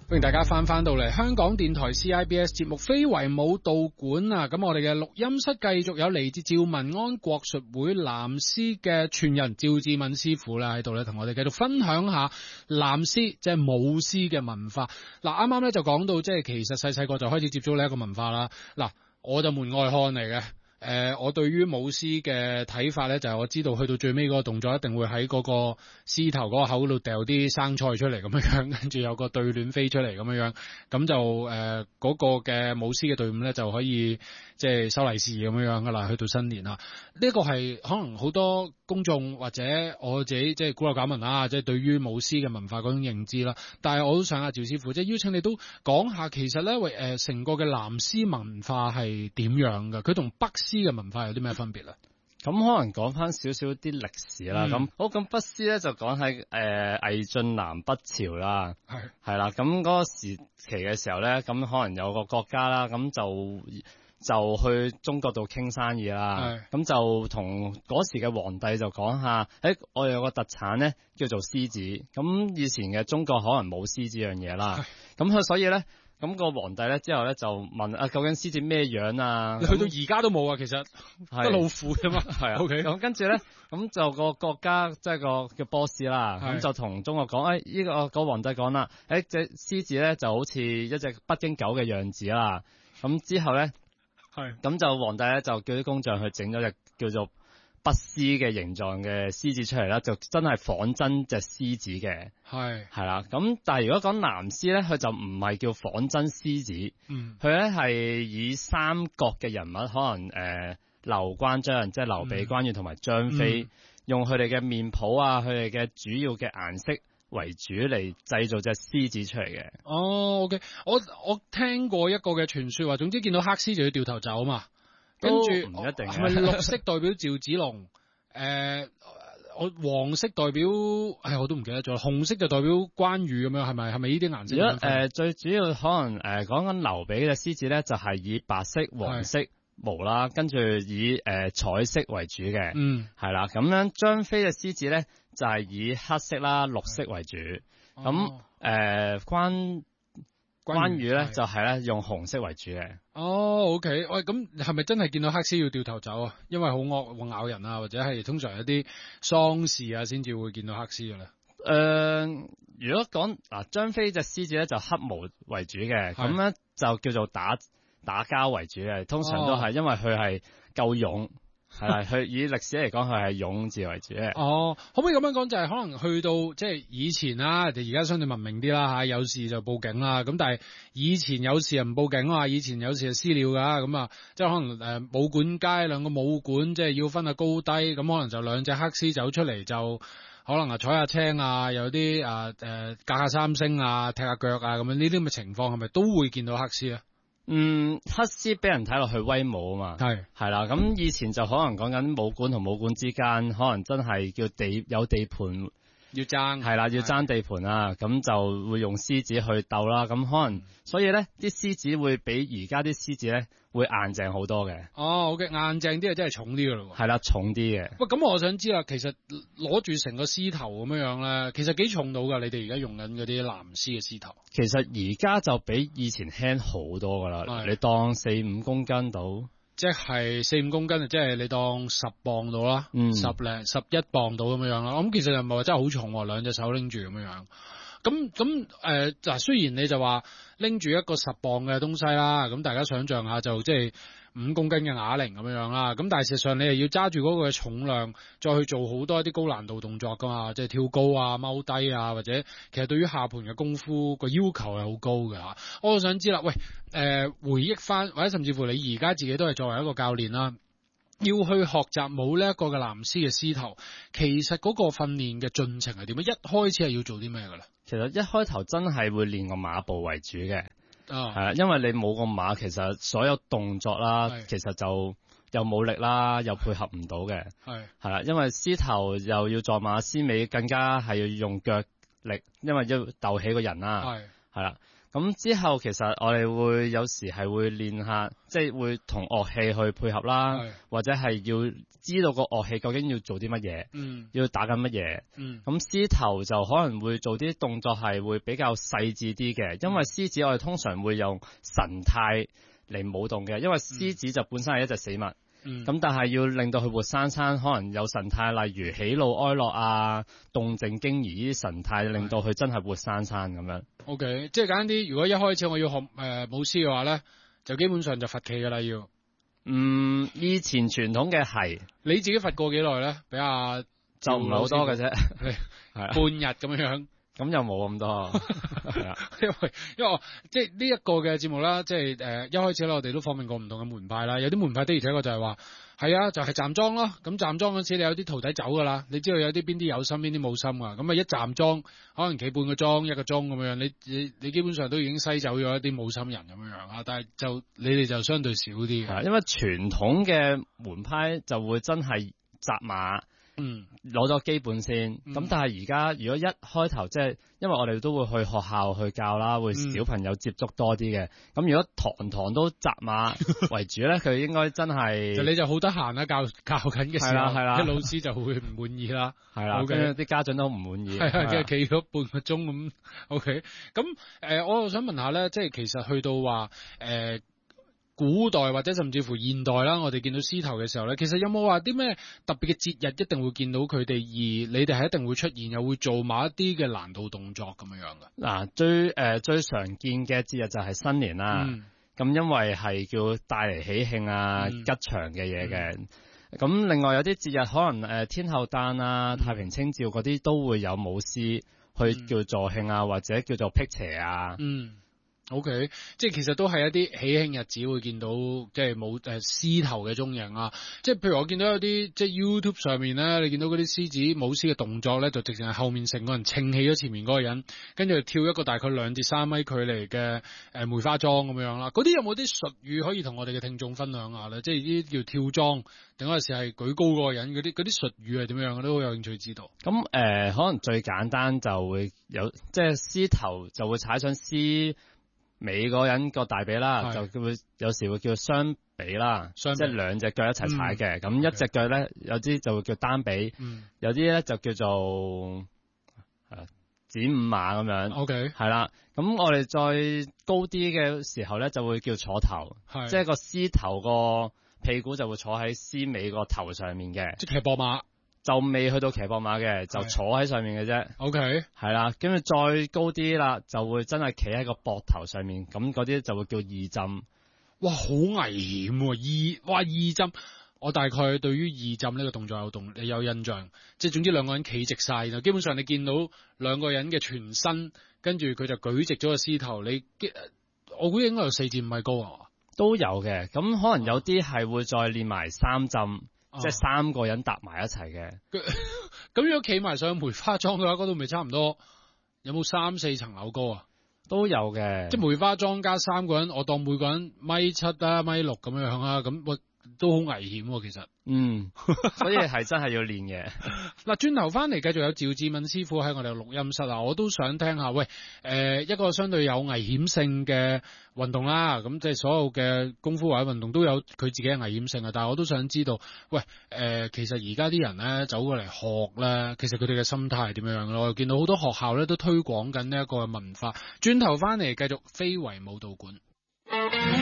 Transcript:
歡迎大家翻到嚟香港電台 CIBS 節目非遺武道館啊！咁我哋嘅錄音室繼續有嚟自趙文安國術會南獅嘅傳人趙志敏師傅啦喺度咧，同我哋繼續分享下南獅即係舞獅嘅文化。嗱，啱啱咧就講到即係其實細個就開始接觸呢一個文化啦。嗱，我就門外漢嚟嘅。我對於舞獅嘅睇法咧，就係我知道去到最尾嗰個動作一定會喺嗰個獅頭嗰個口度掉啲生菜出嚟咁樣，跟住有個對聯飛出嚟咁樣，咁就嗰個嘅舞獅嘅隊伍咧就可以即係收利是咁樣噶啦，去到新年啦。呢個係可能好多公眾或者我自己即係孤陋寡聞啦，即係對於舞獅嘅文化嗰種認知啦。但係我都想阿趙師傅即係邀請你都講下，其實咧成個嘅南獅文化係點樣㗎？佢同北獅嘅文化有啲咩分別咧？ 咁可能講翻少少啲歷史啦。咁北獅咧就講喺魏晉南北朝啦，係啦。咁嗰個時期嘅時候咧，咁可能有個國家啦，咁就去中國度傾生意啦。咁就同嗰時嘅皇帝就講下，我哋有個特產咧叫做獅子。咁以前嘅中國可能冇獅子樣嘢啦。咁佢所以咧。咁個皇帝咧之後咧就問究竟獅子咩樣啊？ 你去到而家都冇啊，其實得老虎啫嘛。係啊。OK。咁跟住咧，咁就個國家即係個叫波斯啦，咁就同中國講，呢個皇帝講啦，隻獅子咧就好似一隻北京狗嘅樣子啦。咁之後咧，咁就皇帝咧就叫啲工匠去整咗隻叫做北獅嘅形狀嘅獅子出嚟啦，就真係仿真隻獅子嘅，係啦。咁但係如果講南獅咧，佢就唔係叫仿真獅子，佢咧係以三國嘅人物，可能劉關張，即係劉備、關羽同埋張飛，用佢哋嘅面譜啊，佢哋嘅主要嘅顏色為主嚟製造隻獅子出嚟嘅。 哦 ，OK， 我聽過一個嘅傳說話，總之見到黑獅就要掉頭走嘛。跟住唔一定係咪綠色代表趙子龍？我黃色代表我都唔記得咗，紅色就代表關羽咁樣，係咪呢啲顏色？ 如果最主要可能講緊劉備嘅獅子咧，就係以白色、黃色毛啦，跟住以彩色為主嘅，係啦。咁樣張飛嘅獅子咧就係以黑色啦、綠色為主。咁關羽咧就係咧用紅色為主嘅。 哦 ，OK， 喂，咁係咪真係見到黑獅要掉頭走啊？因為好惡會咬人啊，或者係通常有啲喪事啊，先至會見到黑獅嘅咧。 如果講嗱，張飛隻獅子咧就黑毛為主嘅，咁咧就叫做打交為主嘅，通常都係因為佢係夠勇。係啦，佢以歷史嚟講，佢係勇字為主嘅。 哦，可唔可以咁樣講？就係可能去到即係以前啦，而家相對文明啲啦吓，有事就報警啦。咁但係以前有事唔報警啊，以前有事就私了噶。咁啊，即係可能武館街兩個武館，即係要分下高低。咁可能就兩隻黑獅走出嚟，就可能踩下青啊，有啲隔下三星啊，踢下腳啊，咁樣呢啲咁嘅情況係咪都會見到黑獅啊？ 黑獅俾人睇落去威武啊嘛，係啦。咁以前就可能講緊武館同武館之間，可能真係叫有地盤要爭， 係啦，要爭地盤啦。咁就會用獅子去鬥啦。咁可能所以咧，啲獅子會比而家啲獅子咧會硬淨好多嘅。 哦，OK，硬淨啲啊，真係重啲噶咯。 係啦，重啲嘅。 喂，咁我想知啦，其實攞住成個獅頭咁樣咧，其實幾重到噶？你哋而家用緊嗰啲南獅嘅獅頭？其實而家就比以前輕好多噶啦。你當4-5公斤到， 即係4-5公斤，即係你當10磅到啦，11磅到咁樣啦。咁其實又唔係話真係好重，兩隻手拎住咁樣。咁雖然你就話拎住一個10磅嘅東西啦，咁大家想象下就即係5公斤嘅啞鈴咁樣啦。咁但係事實上你係要揸住嗰個重量，再去做好多一啲高難度動作噶嘛，即係跳高啊、踎低啊，或者其實對於下盤嘅功夫個要求係好高嘅吓。我想知啦，喂，回憶翻或者甚至乎你而家自己都係作為一個教練啦，要去學習舞呢一個嘅南獅嘅獅頭，其實嗰個訓練嘅進程係點樣？一開始係要做啲咩噶啦？ 其實一開頭真係會練個馬步為主嘅，係啦，因為你冇個馬，其實所有動作啦，其實就又冇力啦，又配合唔到嘅，係啦，因為獅頭又要撞馬，獅尾更加係要用腳力，因為要鬥起個人啦，係啦。 咁之後其實我哋會有時係會練下，即係會同樂器去配合啦，或者係要知道個樂器究竟要做啲乜嘢，要打緊乜嘢。咁獅頭就可能會做啲動作係會比較細緻啲嘅，因為獅子我哋通常會用神態嚟舞動嘅，因為獅子就本身係一隻死物。咁但係要令到佢活生生，可能有神態，例如喜怒哀樂啊、動靜驚疑呢啲神態，令到佢真係活生生咁樣。 OK， 即係簡單啲，如果一開始我要學舞獅嘅話咧，就基本上就罰企噶啦要。 以前傳統嘅係， 你自己罰過幾耐咧？比較就唔係好多嘅啫， 半日咁樣。 咁又冇咁多，係啊， 因為我即係呢一個嘅節目啦，即係一開始咧，我哋都訪問過唔同嘅門派啦，有啲門派的而且確就係話，係啊，就係站莊咯。咁站莊嗰時你有啲徒弟走噶啦，你知道有啲邊啲有心，邊啲冇心啊。咁啊一站莊，可能企半個鐘、1個鐘咁樣，你基本上都已經篩走咗一啲冇心人咁樣啊。但係就你哋就相對少啲嘅， 因為傳統嘅門派就會真係紮馬。攞咗基本先，咁但係而家如果一開頭即係，因為我哋都會去學校去教啦，會小朋友接觸多啲嘅。咁如果堂都紮馬為主咧，佢應該真係就你就好得閒啦，教緊嘅時候， 係啦， 啲老師就會唔滿意啦， 係啦，跟住啲家長都唔滿意， 係啊，跟住企咗半個鐘咁。OK， 咁我又想問下咧，即係其實去到話古代或者甚至乎現代啦，我哋見到獅頭嘅時候咧，其實有冇話啲咩特別嘅節日一定會見到佢哋，而你哋係一定會出現，又會做某一啲嘅難度動作咁樣嘅？ 嗱，最常見嘅節日就係新年啦。咁因為係叫帶嚟喜慶啊、吉祥嘅嘢嘅。咁另外有啲節日可能天后誕啊、太平清醮嗰啲都會有舞獅去叫助慶啊，或者叫做辟邪啊。 OK， 即係其實都係一啲喜慶日子會見到，即係冇獅頭嘅蹤影啊！即係譬如我見到有啲即係 YouTube 上面咧，你見到嗰啲獅子舞獅嘅動作咧，就直情係後面成個人撐起咗前面嗰個人，跟住跳一個大概2至3米距離嘅梅花樁咁樣啦。嗰啲有冇啲術語可以同我哋嘅聽眾分享下咧？即係呢啲叫跳樁，定還是係舉高嗰個人嗰啲術語係點樣？我都好有興趣知道。 咁可能最簡單就會有，即係獅頭就會踩上獅尾嗰人個大髀啦，就會有時會叫雙髀啦，即係2隻腳一齊踩嘅。咁一隻腳咧，有啲就會叫單髀，有啲咧就叫做剪5馬咁樣。OK， 係啦。咁我哋再高啲嘅時候咧，就會叫坐頭，即係個獅頭個屁股就會坐喺獅尾個頭上面嘅， 即係騎膊馬。 就未去到騎膊馬嘅，就坐喺上面嘅啫。 OK， 係啦，跟住再高啲啦，就會真係企喺個膊頭上面，咁嗰啲就會叫二針。 哇，好危險喎！二針，我大概對於二針呢個動作有印象，即係總之兩個人企直晒，然後基本上你見到兩個人嘅全身，跟住佢就舉直咗個獅頭，我估應該有4至5米高啊，都有嘅。咁可能有啲係會再練埋3針。即係3個人搭埋一齊嘅，咁如果企埋上梅花樁嘅話，嗰度咪差唔多有冇3、4層樓高啊？都有嘅，即係梅花樁加3個人，我當每個人1.7啊、1.6咁樣啊，咁都好危險喎，其實。所以係真係要練嘅。嗱，轉頭翻嚟繼續有趙志敏師傅喺我哋錄音室啊，我都想聽下，一個相對有危險性嘅運動啦，咁即係所有嘅功夫或者運動都有佢自己嘅危險性啊，但係我都想知道，其實而家啲人咧走過嚟學咧，其實佢哋嘅心態係點樣咯？我又見到好多學校咧都推廣緊呢一個文化。轉頭翻嚟繼續非遺舞蹈館。